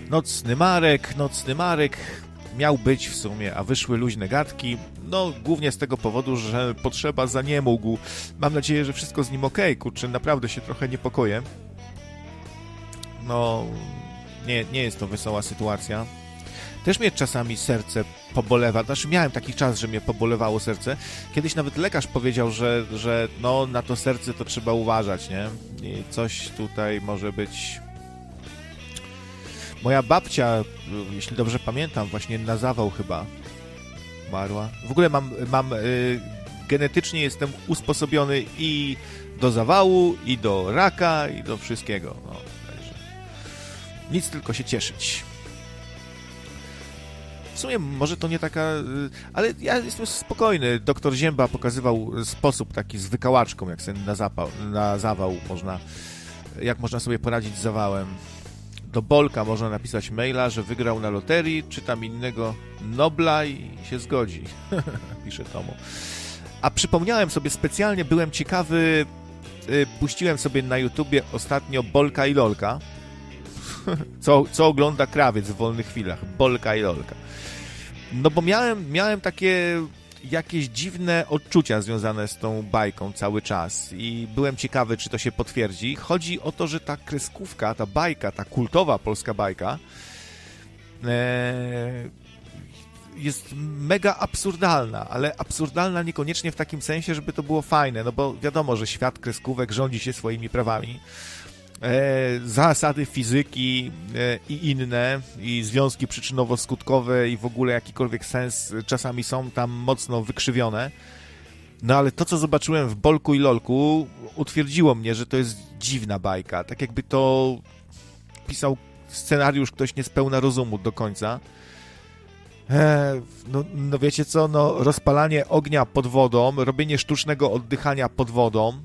Nocny Marek miał być w sumie, a wyszły luźne gadki. No, głównie z tego powodu, że Potrzeba zaniemógł. Mam nadzieję, że wszystko z nim okej. Kurczę, naprawdę się trochę niepokoję. No, nie jest to wesoła sytuacja. Też mnie czasami serce pobolewa. Znaczy, miałem taki czas, że mnie pobolewało serce. Kiedyś nawet lekarz powiedział, że no, na to serce to trzeba uważać, nie? I coś tutaj może być... Moja babcia, jeśli dobrze pamiętam, właśnie na zawał chyba umarła. W ogóle mam genetycznie jestem usposobiony i do zawału, i do raka, i do wszystkiego. No, także nic, tylko się cieszyć. W sumie może to nie taka... Ale ja jestem spokojny. Doktor Zięba pokazywał sposób taki z wykałaczką, jak sobie na zawał można... Jak można sobie poradzić z zawałem. Do Bolka można napisać maila, że wygrał na loterii, czy tam innego Nobla i się zgodzi. Pisze Tomu. A przypomniałem sobie specjalnie, byłem ciekawy, puściłem sobie na YouTubie ostatnio Bolka i Lolka. Co ogląda krawiec w wolnych chwilach. Bolka i Lolka. No bo miałem takie jakieś dziwne odczucia związane z tą bajką cały czas i byłem ciekawy, czy to się potwierdzi. Chodzi o to, że ta kreskówka, ta bajka, ta kultowa polska bajka jest mega absurdalna, ale absurdalna niekoniecznie w takim sensie, żeby to było fajne, no bo wiadomo, że świat kreskówek rządzi się swoimi prawami. Zasady fizyki i inne, i związki przyczynowo-skutkowe i w ogóle jakikolwiek sens czasami są tam mocno wykrzywione. No ale to, co zobaczyłem w Bolku i Lolku, utwierdziło mnie, że to jest dziwna bajka. Tak jakby to pisał scenariusz ktoś niespełna rozumu do końca. No wiecie co, no rozpalanie ognia pod wodą, robienie sztucznego oddychania pod wodą,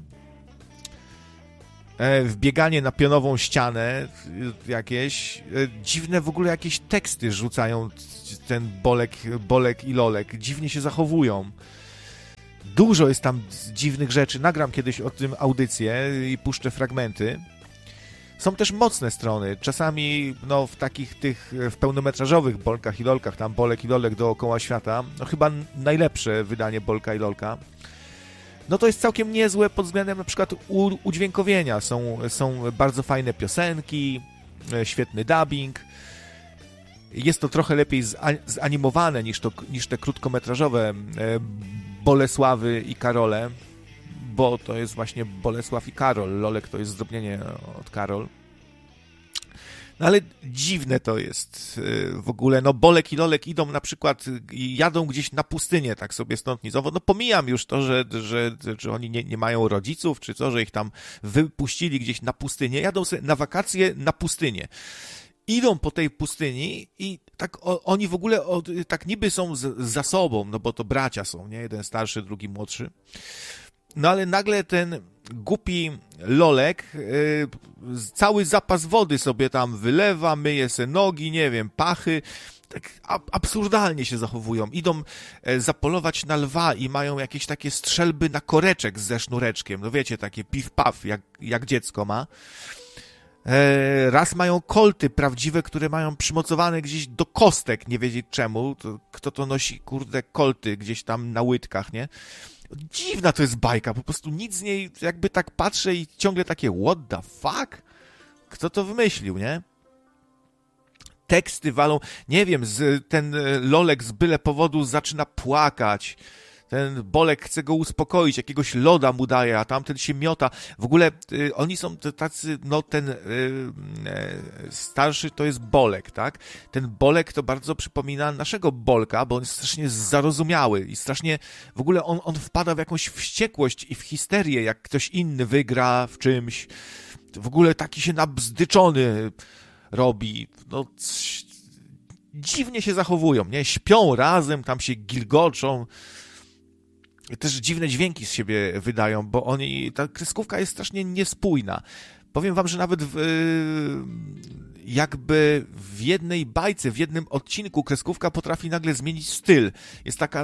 wbieganie na pionową ścianę jakieś, dziwne w ogóle jakieś teksty rzucają ten Bolek i Lolek, dziwnie się zachowują. Dużo jest tam dziwnych rzeczy, nagram kiedyś o tym audycję i puszczę fragmenty. Są też mocne strony, czasami no w takich w pełnometrażowych Bolkach i Lolkach, tam Bolek i Lolek dookoła świata, no chyba najlepsze wydanie Bolka i Lolka. No to jest całkiem niezłe pod względem na przykład udźwiękowienia. Są bardzo fajne piosenki, świetny dubbing. Jest to trochę lepiej zanimowane niż te krótkometrażowe Bolesławy i Karole, bo to jest właśnie Bolesław i Karol. Lolek to jest zdrobnienie od Karol. No ale dziwne to jest w ogóle, no Bolek i Lolek idą na przykład, jadą gdzieś na pustynię, tak sobie stąd nizowo, no pomijam już to, że oni nie mają rodziców, czy co, że ich tam wypuścili gdzieś na pustynię, jadą sobie na wakacje na pustynię. Idą po tej pustyni i tak oni w ogóle tak niby są za sobą, no bo to bracia są, nie? Jeden starszy, drugi młodszy. No ale nagle ten głupi Lolek cały zapas wody sobie tam wylewa, myje se nogi, nie wiem, pachy, tak absurdalnie się zachowują. Idą zapolować na lwa i mają jakieś takie strzelby na koreczek ze sznureczkiem, no wiecie, takie piw-paw, jak dziecko ma. Raz mają kolty prawdziwe, które mają przymocowane gdzieś do kostek, nie wiedzieć czemu. Kto to nosi, kurde, kolty gdzieś tam na łydkach, nie? Dziwna to jest bajka, po prostu nic z niej, jakby tak patrzę i ciągle takie what the fuck? Kto to wymyślił, nie? Teksty walą, nie wiem, ten Lolek z byle powodu zaczyna płakać. Ten Bolek chce go uspokoić, jakiegoś loda mu daje, a tamten się miota. W ogóle oni są tacy, no ten starszy to jest Bolek, tak? Ten Bolek to bardzo przypomina naszego Bolka, bo on jest strasznie zarozumiały i strasznie, w ogóle on wpada w jakąś wściekłość i w histerię, jak ktoś inny wygra w czymś. W ogóle taki się nabzdyczony robi. No, dziwnie się zachowują, nie? Śpią razem, tam się gilgoczą. Też dziwne dźwięki z siebie wydają, bo ta kreskówka jest strasznie niespójna. Powiem wam, że nawet jakby w jednej bajce, w jednym odcinku kreskówka potrafi nagle zmienić styl. Jest taka,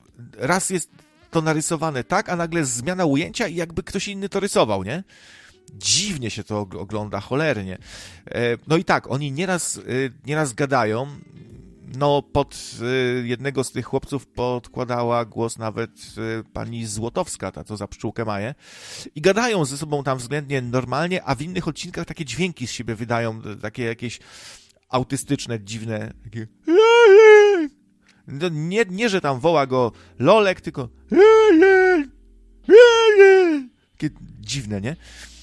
raz jest to narysowane tak, a nagle zmiana ujęcia i jakby ktoś inny to rysował, nie? Dziwnie się to ogląda, cholernie. No i tak, oni nieraz gadają. No, pod jednego z tych chłopców podkładała głos nawet pani Złotowska, ta co za pszczółkę maje. I gadają ze sobą tam względnie normalnie, a w innych odcinkach takie dźwięki z siebie wydają, takie jakieś autystyczne, dziwne. Takie... No, nie, że tam woła go Lolek, tylko takie dziwne, nie?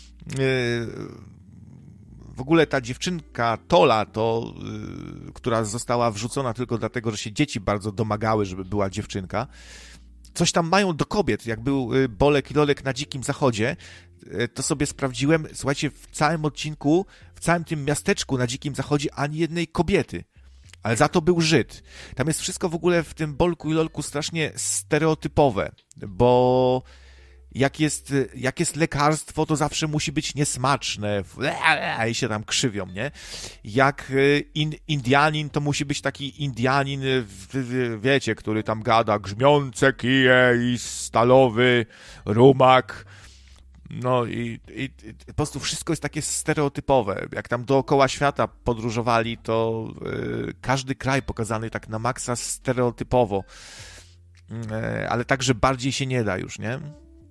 W ogóle ta dziewczynka Tola, która została wrzucona tylko dlatego, że się dzieci bardzo domagały, żeby była dziewczynka, coś tam mają do kobiet. Jak był Bolek i Lolek na Dzikim Zachodzie, to sobie sprawdziłem, słuchajcie, w całym odcinku, w całym tym miasteczku na Dzikim Zachodzie ani jednej kobiety. Ale za to był Żyd. Tam jest wszystko w ogóle w tym Bolku i Lolku strasznie stereotypowe, bo jak jest lekarstwo, to zawsze musi być niesmaczne i się tam krzywią, nie? Jak Indianin, to musi być taki Indianin, wiecie, który tam gada grzmiące kije i stalowy rumak. No i po prostu wszystko jest takie stereotypowe. Jak tam dookoła świata podróżowali, to każdy kraj pokazany tak na maksa stereotypowo. Ale tak, że bardziej się nie da już, nie?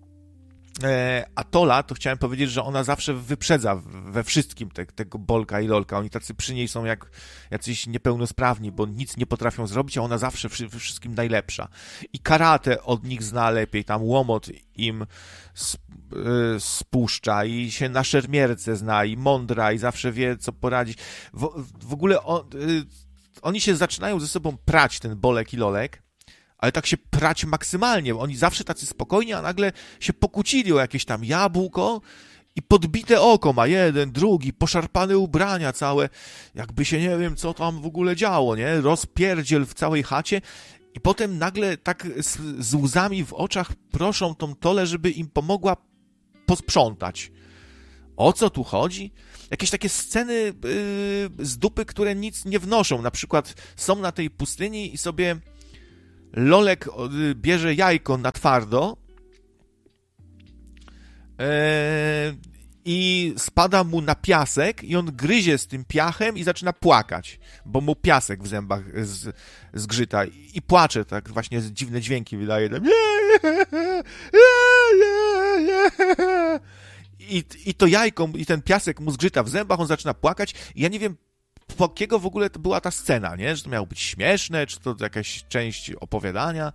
A Tola, to chciałem powiedzieć, że ona zawsze wyprzedza we wszystkim tego Bolka i Lolka. Oni tacy przy niej są jak jacyś niepełnosprawni, bo nic nie potrafią zrobić, a ona zawsze we wszystkim najlepsza. I karate od nich zna lepiej, tam łomot im spuszcza i się na szermierce zna i mądra i zawsze wie, co poradzić. W ogóle oni się zaczynają ze sobą prać, ten Bolek i Lolek, ale tak się prać maksymalnie, bo oni zawsze tacy spokojni, a nagle się pokłócili o jakieś tam jabłko i podbite oko ma jeden, drugi, poszarpane ubrania całe, jakby się nie wiem, co tam w ogóle działo, nie? Rozpierdziel w całej chacie i potem nagle tak z łzami w oczach proszą tą Tolę, żeby im pomogła posprzątać. O co tu chodzi? Jakieś takie sceny z dupy, które nic nie wnoszą. Na przykład są na tej pustyni i sobie Lolek bierze jajko na twardo i spada mu na piasek i on gryzie z tym piachem i zaczyna płakać, bo mu piasek w zębach zgrzyta i płacze, tak właśnie dziwne dźwięki wydaje. I to jajko i ten piasek mu zgrzyta w zębach, on zaczyna płakać i ja nie wiem, po jakiego w ogóle to była ta scena, nie? Że to miało być śmieszne, czy to jakaś część opowiadania.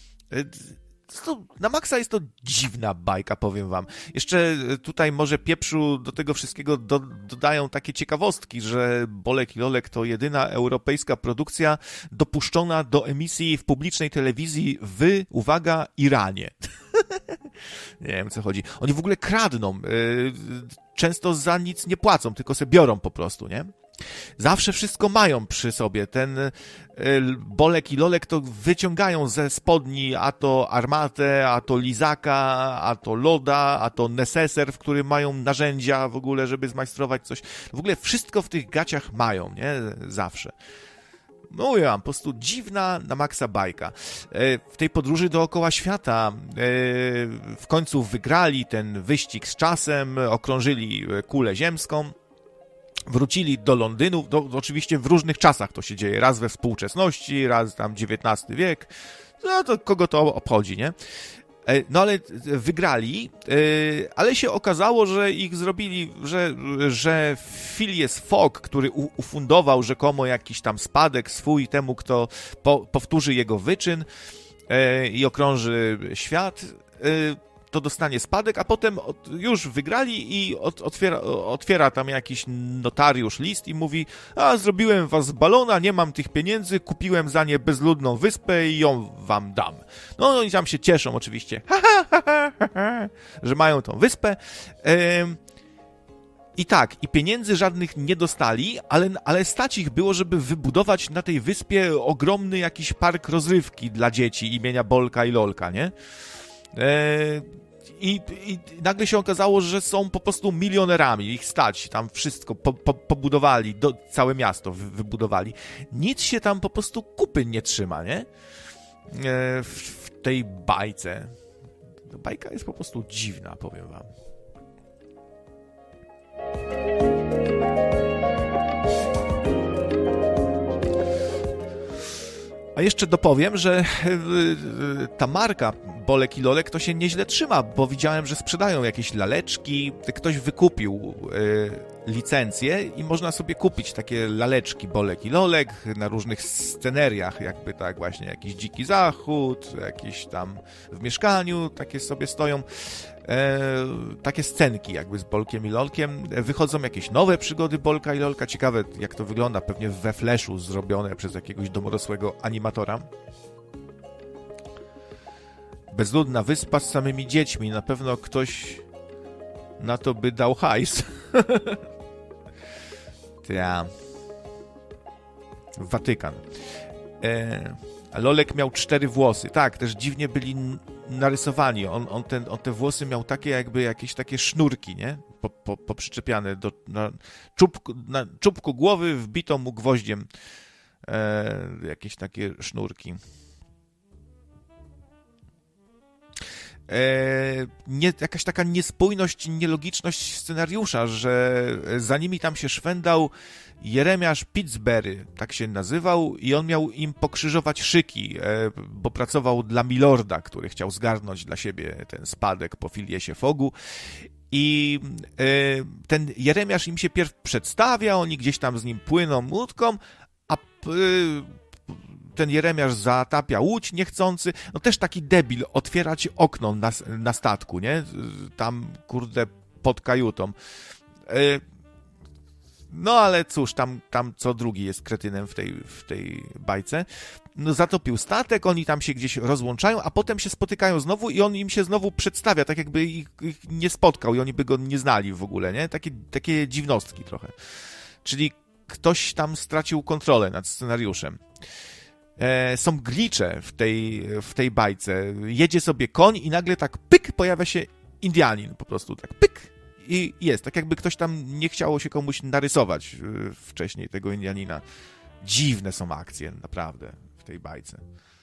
Na maksa jest to dziwna bajka, powiem wam. Jeszcze tutaj może pieprzu do tego wszystkiego dodają takie ciekawostki, że Bolek i Lolek to jedyna europejska produkcja dopuszczona do emisji w publicznej telewizji w, uwaga, Iranie. Nie wiem, co chodzi. Oni w ogóle kradną. Często za nic nie płacą, tylko se biorą po prostu, nie? Zawsze wszystko mają przy sobie. Ten Bolek i Lolek to wyciągają ze spodni a to armatę, a to lizaka, a to loda, a to neseser, w którym mają narzędzia w ogóle, żeby zmajstrować coś. W ogóle wszystko w tych gaciach mają, nie? Zawsze. No ja mam po prostu dziwna na maksa bajka. W tej podróży dookoła świata w końcu wygrali ten wyścig z czasem, okrążyli kulę ziemską. Wrócili do Londynu, oczywiście w różnych czasach to się dzieje, raz we współczesności, raz tam XIX wiek, no to kogo to obchodzi, nie? No ale wygrali, ale się okazało, że ich zrobili, że Phileas Fogg, który ufundował rzekomo jakiś tam spadek swój temu, kto powtórzy jego wyczyn i okrąży świat, to dostanie spadek, a potem już wygrali i otwiera tam jakiś notariusz list i mówi: a zrobiłem was z balona, nie mam tych pieniędzy, kupiłem za nie bezludną wyspę i ją wam dam. No i tam się cieszą oczywiście, że mają tą wyspę. I tak, i pieniędzy żadnych nie dostali, ale stać ich było, żeby wybudować na tej wyspie ogromny jakiś park rozrywki dla dzieci imienia Bolka i Lolka, nie? I nagle się okazało, że są po prostu milionerami, ich stać, tam wszystko pobudowali, całe miasto wybudowali. Nic się tam po prostu kupy nie trzyma, nie? W tej bajce. Bajka jest po prostu dziwna, powiem wam. A jeszcze dopowiem, że ta marka Bolek i Lolek to się nieźle trzyma, bo widziałem, że sprzedają jakieś laleczki. Ktoś wykupił licencję i można sobie kupić takie laleczki Bolek i Lolek na różnych sceneriach, jakby tak właśnie jakiś dziki zachód, jakieś tam w mieszkaniu, takie sobie stoją. Takie scenki jakby z Bolkiem i Lolkiem. Wychodzą jakieś nowe przygody Bolka i Lolka. Ciekawe, jak to wygląda, pewnie we Flashu zrobione przez jakiegoś domorosłego animatora. Bezludna wyspa z samymi dziećmi. Na pewno ktoś na to by dał hajs. Ja. Watykan. Lolek miał 4 włosy. Tak, też dziwnie byli narysowani. On te włosy miał takie jakby jakieś takie sznurki, nie? Poprzyczepiane na czubku głowy wbito mu gwoździem jakieś takie sznurki. Jakaś taka niespójność, nielogiczność scenariusza, że za nimi tam się szwendał Jeremiasz Pitsbury, tak się nazywał, i on miał im pokrzyżować szyki, bo pracował dla Milorda, który chciał zgarnąć dla siebie ten spadek po Philiesie Foggu. I ten Jeremiasz im się pierw przedstawia, oni gdzieś tam z nim płyną łódką, a ten Jeremiasz zatapia łódź niechcący. No też taki debil, otwiera ci okno na statku, nie? Tam, kurde, pod kajutą. No ale cóż, tam co drugi jest kretynem w tej bajce. No zatopił statek, oni tam się gdzieś rozłączają, a potem się spotykają znowu i on im się znowu przedstawia, tak jakby ich nie spotkał i oni by go nie znali w ogóle, nie? Takie dziwnostki trochę. Czyli ktoś tam stracił kontrolę nad scenariuszem. Są glicze w tej bajce. Jedzie sobie koń i nagle tak pyk, pojawia się Indianin po prostu, tak pyk i jest. Tak jakby ktoś tam nie chciało się komuś narysować wcześniej tego Indianina. Dziwne są akcje, naprawdę, w tej bajce.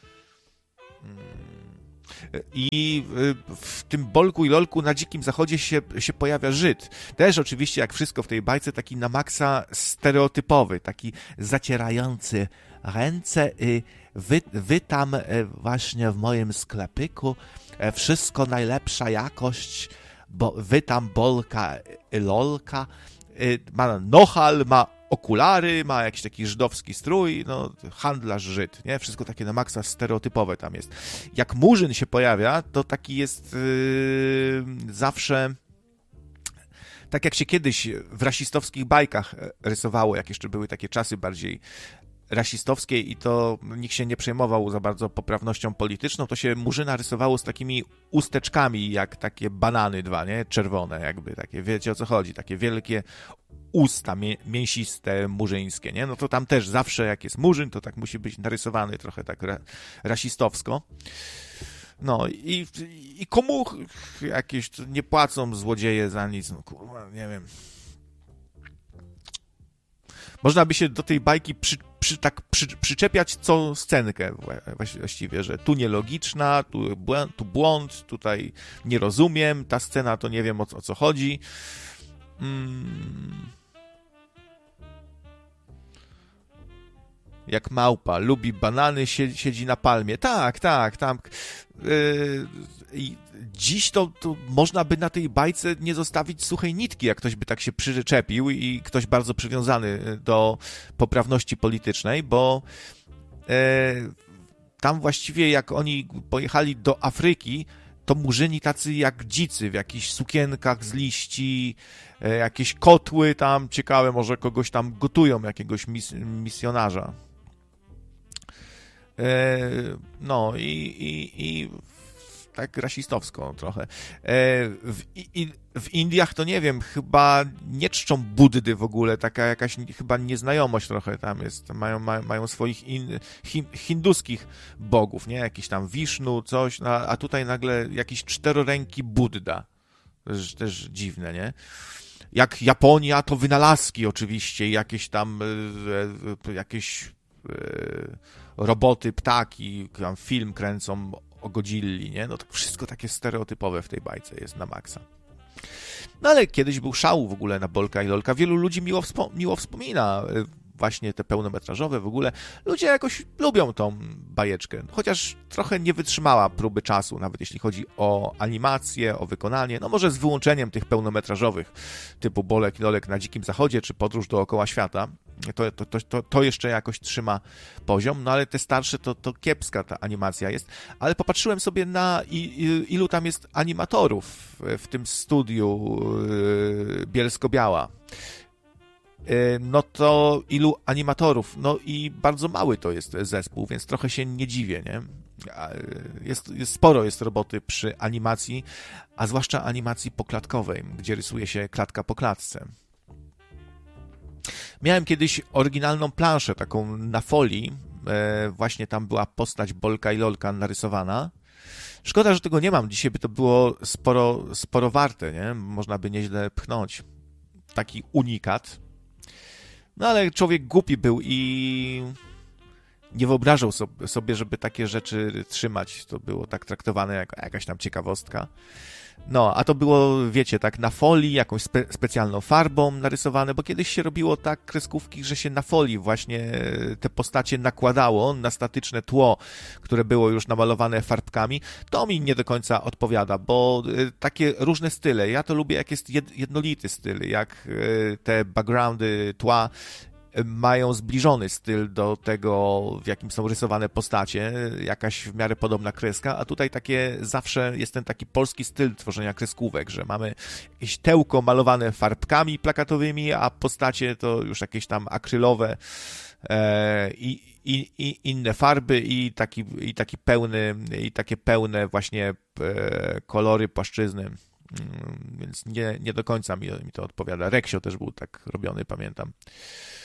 I w tym Bolku i Lolku na Dzikim Zachodzie się pojawia Żyd. Też oczywiście, jak wszystko w tej bajce, taki na maksa stereotypowy, taki zacierający ręce. Wy tam właśnie w moim sklepyku, wszystko najlepsza jakość, bo wy tam Bolka i Lolka, ma nohal, ma okulary, ma jakiś taki żydowski strój, no handlarz Żyd, nie? Wszystko takie na maksa stereotypowe tam jest. Jak Murzyn się pojawia, to taki jest zawsze tak jak się kiedyś w rasistowskich bajkach rysowało, jak jeszcze były takie czasy bardziej rasistowskie i to nikt się nie przejmował za bardzo poprawnością polityczną, to się Murzyna rysowało z takimi usteczkami, jak takie banany dwa, nie? Czerwone jakby, takie, wiecie o co chodzi, takie wielkie usta mięsiste, murzyńskie, nie? No to tam też zawsze jak jest Murzyn, to tak musi być narysowany trochę tak rasistowsko. No i komu jakieś nie płacą złodzieje za nic, no kurwa, nie wiem. Można by się do tej bajki przyczepiać co scenkę właściwie, że tu nielogiczna, tu błąd, tutaj nie rozumiem, ta scena to nie wiem o co chodzi. Jak małpa, lubi banany, siedzi na palmie. Tak, tam. Dziś to można by na tej bajce nie zostawić suchej nitki, jak ktoś by tak się przyczepił i ktoś bardzo przywiązany do poprawności politycznej, bo tam właściwie jak oni pojechali do Afryki, to Murzyni tacy jak dzicy, w jakichś sukienkach z liści, jakieś kotły tam, ciekawe, może kogoś tam gotują, jakiegoś misjonarza. No i tak rasistowsko trochę. W Indiach to nie wiem, chyba nie czczą Buddy w ogóle, taka jakaś chyba nieznajomość trochę tam jest. Mają swoich hinduskich bogów, nie? Jakiś tam Wisznu, coś, a tutaj nagle jakiś czteroręki Budda. Też dziwne, nie? Jak Japonia, to wynalazki oczywiście, jakieś tam roboty, ptaki, tam film kręcą o Godzilli, nie? No to wszystko takie stereotypowe w tej bajce jest na maksa. No ale kiedyś był szał w ogóle na Bolka i Lolka. Wielu ludzi miło wspomina. właśnie te pełnometrażowe w ogóle, ludzie jakoś lubią tą bajeczkę, chociaż trochę nie wytrzymała próby czasu, nawet jeśli chodzi o animację, o wykonanie, no może z wyłączeniem tych pełnometrażowych, typu Bolek i Lolek na Dzikim Zachodzie, czy Podróż dookoła świata. To jeszcze jakoś trzyma poziom, no ale te starsze to kiepska ta animacja jest, ale popatrzyłem sobie na ilu tam jest animatorów w tym studiu Bielsko-Biała. No to ilu animatorów? No i bardzo mały to jest zespół, więc trochę się nie dziwię, nie? Sporo jest roboty przy animacji, a zwłaszcza animacji poklatkowej, gdzie rysuje się klatka po klatce. Miałem kiedyś oryginalną planszę, taką na folii, właśnie tam była postać Bolka i Lolka narysowana. Szkoda, że tego nie mam, dzisiaj by to było sporo warte, nie? Można by nieźle pchnąć. Taki unikat. No ale człowiek głupi był i nie wyobrażał sobie, żeby takie rzeczy trzymać. To było tak traktowane jako jakaś tam ciekawostka. No, a to było, wiecie, tak na folii, jakąś specjalną farbą narysowane, bo kiedyś się robiło tak kreskówki, że się na folii właśnie te postacie nakładało na statyczne tło, które było już namalowane farbkami. To mi nie do końca odpowiada, bo takie różne style, ja to lubię, jak jest jednolity styl, jak te backgroundy tła mają zbliżony styl do tego, w jakim są rysowane postacie, jakaś w miarę podobna kreska, a tutaj takie zawsze jest ten taki polski styl tworzenia kreskówek, że mamy jakieś tełko malowane farbkami plakatowymi, a postacie to już jakieś tam akrylowe i inne farby i takie pełne właśnie kolory, płaszczyzny. Więc nie do końca mi to odpowiada. Reksio też był tak robiony, pamiętam.